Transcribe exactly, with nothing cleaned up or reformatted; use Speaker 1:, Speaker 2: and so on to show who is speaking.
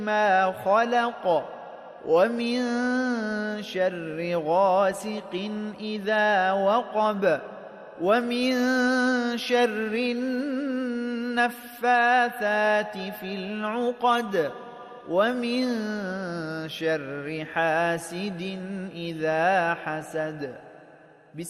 Speaker 1: ما خلق ومن شر غاسق إذا وقب ومن شر النفاثات في العقد ومن شر حاسد إذا حسد.